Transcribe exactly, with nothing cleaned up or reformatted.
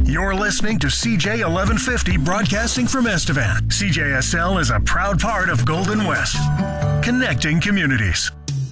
You're listening to C J eleven fifty broadcasting from Estevan. C J S L is a proud part of Golden West, connecting communities.